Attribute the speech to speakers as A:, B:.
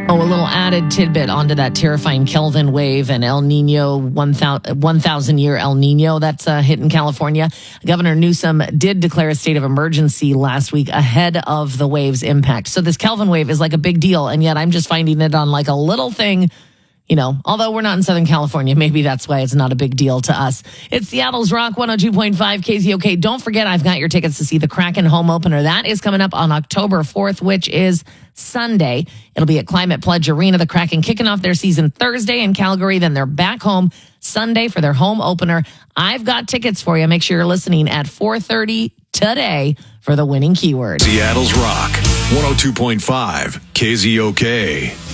A: Oh, a little added tidbit onto that terrifying Kelvin wave and El Nino, 1,000-year El Nino that's hitting California. Governor Newsom did declare a state of emergency last week ahead of the wave's impact. So this Kelvin wave is like a big deal, and yet I'm just finding it on like a little thing. You know, although we're not in Southern California, maybe that's why it's not a big deal to us. It's Seattle's Rock 102.5 KZOK. Don't forget, I've got your tickets to see the Kraken home opener. That is coming up on October 4th, which is Sunday. It'll be at Climate Pledge Arena. The Kraken kicking off their season Thursday in Calgary. Then they're back home Sunday for their home opener. I've got tickets for you. Make sure you're listening at 4:30 today for the winning keyword.
B: Seattle's Rock 102.5 KZOK.